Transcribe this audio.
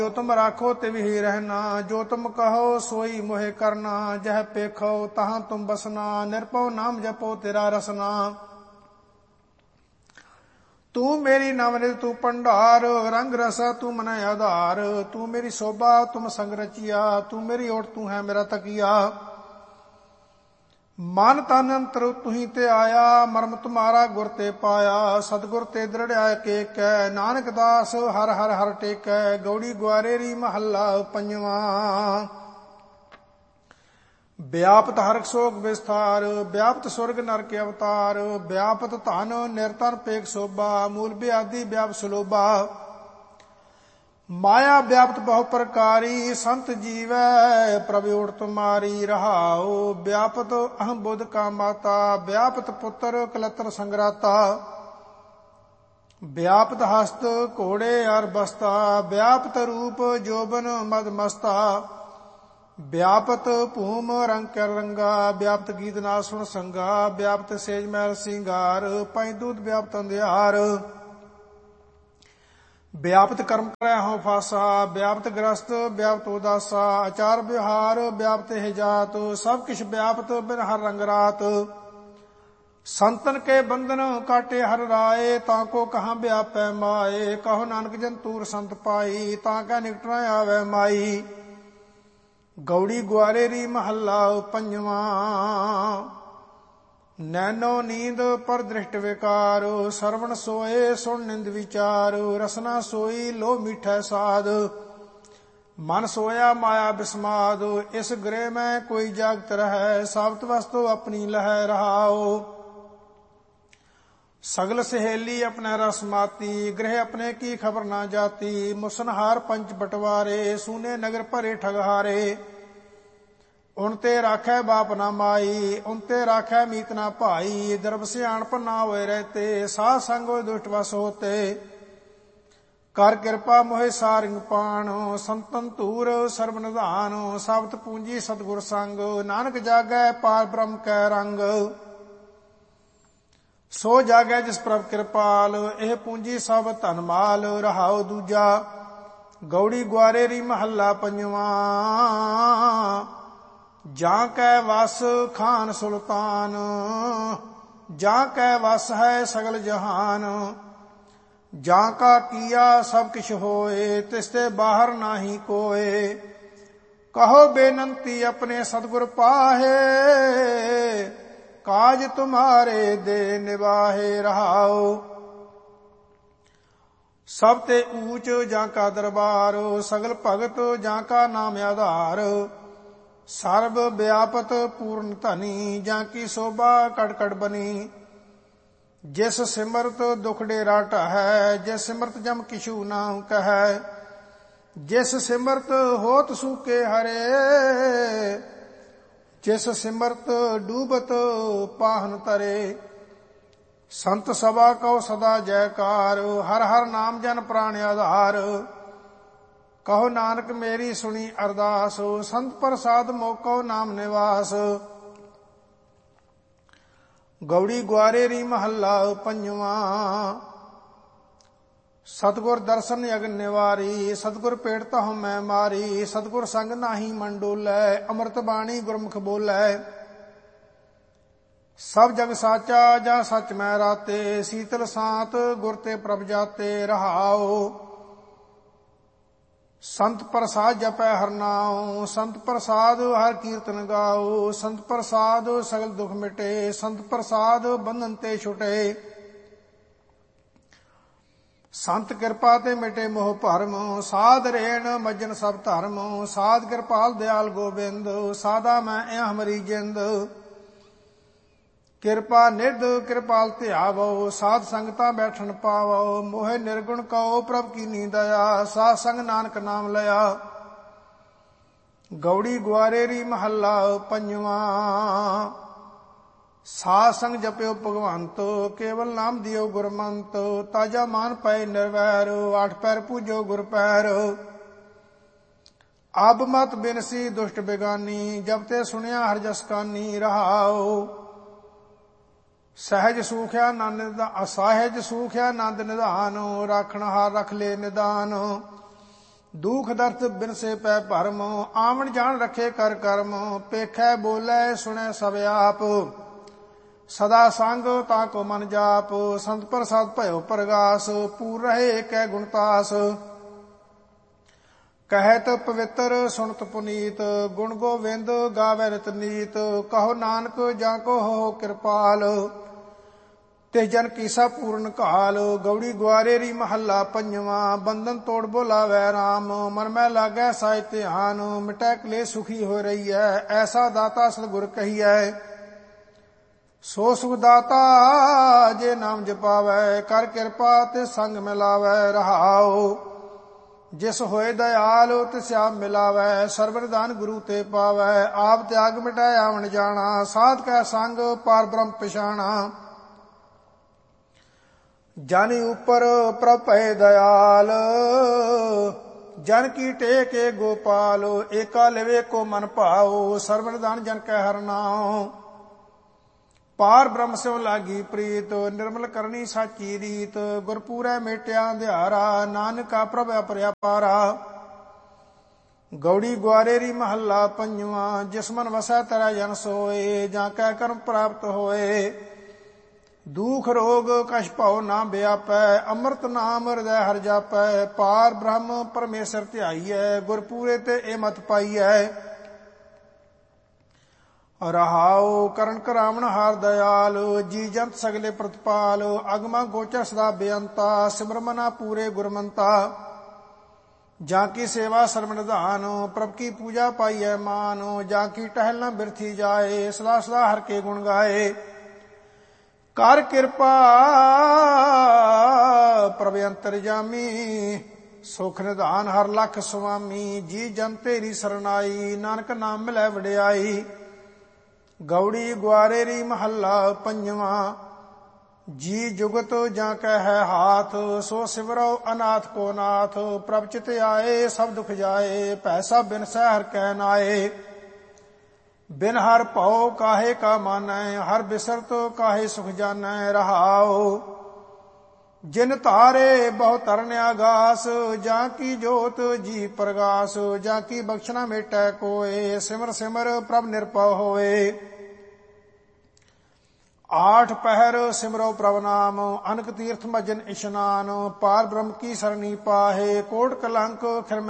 जो तुम राखो तिव ही रहना, जो तुम कहो सोई मोहे करना। जह पेखो तहाँ तुम बसना, निरपौ नाम जपो तेरा रसना। तू मेरी नवनिध तू पंडार, रंग रसा तू मन आधार। तू मेरी शोभा तुम संग रचिया, तू मेरी ओट तू है मेरा तकिया। मन तन अंतर तुही ते आया, मर्म तुम्हारा गुर ते पाया। सतगुर ते दृढ़ के कै, नानक दास हर हर हर टेकै। गौड़ी ग्वारेरी महला पंजवा। व्यापत हरक शोक विस्तार, व्यापत स्वर्ग नर के अवतार। व्यापत धन निरतन पेक शोभा, मूल ब्यादि व्याप सुलोभा। माया व्याप्त बहु प्रकारी, संत जीवै प्रभु ओट तुम्हारी। रहाओ व्यापत अहम बुध का माता, व्यापत पुत्र कलत्र संग्राता। व्यापत हस्त घोड़े और बस्ता, व्यापत रूप जोबन मद मस्ता। व्यापत भूम रंग कर रंगा, व्याप्त गीत नाद सुन संगा। व्याप्त सेज महल सिंगार, पैदूत व्याप्त अंधियार। व्याप्त कर्म करे हो फासा, व्याप्त ग्रस्त व्याप्त उदासा। आचार व्यवहार व्याप्त है जात, सब किछ व्याप्त बिन हर रंग रात। संतन के बंधन काटे हर राय, ताको कहाँ व्यापै माए। कहो नानक जन तूर संत पाई, ताका निकट न आवे माई। गौड़ी ग्वारेरी महला पंजवा। नैनो नींद पर दृष्ट विकार, श्रवण सोए सुन निंद विचार। रसना सोई लो मीठै साध, मन सोया माया बिस्माद। इस गृह में कोई जागत रहे, साबत वस्तु अपनी लह रहाओ। सगल सहेली अपने रस माती, गृह अपने की खबर ना जाती। मुसनहार पंच बटवारे, सूने नगर भरे ठगहारे। उनते राखै बाप ना माई, उनते राखै मीत ना भाई। दरब सियाणप ना होए रहते, साध संग होए दुष्ट वश होते। कर कृपा मोहे सारिंग पाण, संतन धूर सर्व निधान। साबत पूंजी सतगुर संग, नानक जागै पार ब्रह्म कै रंग। सो जागै जिस प्रभ कृपाल, एह पूंजी सब धन माल। रहाओ दूजा। गौड़ी ग्वारेरी महला पंजवा। जां कै वस खान सुल्तान, जां कै वस है सगल जहान। जां का किया सब किछ होए, तिसते बाहर नाही कोय। कहो बेनंती अपने सतगुर पाहे, काज तुम्हारे दे निवाहे। रहाओ सब ते ऊंच जां का दरबार, सगल भगत जां का नाम आधार। सर्व व्यापत पूर्ण धनी, जाकी शोभा कड़ कड़ बनी। जिस सिमरत दुख डेरा टहै, जिस सिमरत जम किछु नाम कहै। जिस सिमरत होत सूके हरे, जिस सिमरत डूबत पाहन तरे। संत सभा कहो सदा जयकार, हर हर नाम जन प्राण आधार। कहो नानक मेरी सुनी अरदास, संत प्रसाद मोको नाम निवास। गौड़ी ग्वारेरी महला पंजवा। सतगुर दर्शन यगन निवारी, सतगुर पेटता हूँ मैं मारी। सतगुर संग नाही मन डोलै, अमृत बाणी गुरमुख बोलै। सब जग साचा जा सच मैं राते, शीतल सांत गुर ते प्रभ जाते। रहाओ संत प्रसाद जपै हर नाम, संत प्रसाद हर कीर्तन गाओ। संत प्रसाद सगल दुख मिटे, संत प्रसाद बंधन ते छुटे। संत कृपा ते मिटे मोह भरम, साध रेण मज्जन सब धर्म। साध कृपाल दयाल गोबिंद, सादा मैं हमारी जिंद। किरपा निध कृपाल ध्यावो, साध संगता बैठन पावो। मोहे निर्गुण कहो प्रभ की नी दया, साध संग नानक नाम लया। गौड़ी ग्वारेरी महला पंजवा। साध संग जप्यो भगवंत, केवल नाम दियो गुरमंत। ताजा मान पाए निर्वैर, आठ पैर पूजो गुर पैर। अब मत बिनसी दुष्ट बेगानी, जब ते सुनिया हर जस कानी। रहाओ सहज सूख्या नंद असहज सूख्या नंद निधान। राखण हार रख ले निदान, दुख दर्द बिन से पै भरम, आवन जान रखे कर कर्म, पेखै बोलै सुनै सब आप, सदा संग ताको मन जाप, संत प्रसाद भयो प्रगास, पूर रहे कै गुणतास, कहत पवित्र सुनत पुनीत, गुण गोविंद गावै नित नीत, कहो नानक जाको हो कृपाल, ते जन कीसा पूर्ण काल, गौड़ी ग्वारेरी महला पंजवा, बंधन तोड़ बोलावै राम, मन में लागै साहित्य ध्यान, मिटै क्लेश सुखी हो रही है, ऐसा दाता सतगुर कहियै, सो सुख दाता जे नाम जपावै, कर कृपा ते संग मिलावै रहाओ, जिस होए दयाल तिस आप मिलावै, सर्वनिधान गुरु ते पावै, आप त्याग मिटाय आवन जाना, साध कै संग पार ब्रह्म पिछाना, जन ऊपर प्रभ भय दयाल, जन की टेके गोपाल, एका लिवे को मन भाओ, सर्वनिधान जन कै हर नाम, पार ब्रह्म सिव लागी प्रीत, निर्मल करनी साची रीत, गुरपूरै मेटिया अंधियारा, नानका प्रभ अपरया पारा, गौड़ी ग्वारेरी महला पंजवा, जिस मन वसै तेरा जन सोए, जाकै कर्म प्राप्त होए, दुख रोग कछ भाव ना व्यापै, अमृत नाम हृदय हर जापै, पार ब्रह्म परमेश्वर ध्याईयै, गुरपूरे ते ए मत पाईयै, रहाओ करण करावण हार दयाल, जी जंत सगले प्रतिपाल, अगमा गोचर सदा बेअंता, सिमर मना पूरे गुरमंता, जाकी सेवा सर्वनिधान, प्रभ की पूजा पाईयै मान, जाकी टहल न बिरथी जाए, सदा सदा हर के गुण गाए, कर कृपा प्रभ अंतरजामी, सुख निधान हर लख स्वामी, जी जन तेरी सरनाई, नानक नाम मिलै वडियाई, गौड़ी ग्वारेरी महला पंजवा, जी जुगत जाकै है हाथ, सो सिमरो अनाथ को नाथ, प्रभ चित आए सब दुख जाए, पैसा बिन सै हर कै नाए, बिन हर भौ काहे का मानै, हर बिसरत काहे सुख जानै रहाओ, जिन तारे बहु तरन आगास, जाकी जोत जी प्रगास, जाकी बख्शना मेटै कोय, सिमर सिमर प्रभ निरपव होए, आठ पहर सिमरो प्रभ नाम, अनक तीर्थ मजन इशनान, पार ब्रह्म की सरणी पाहे, कोट कलंक खिर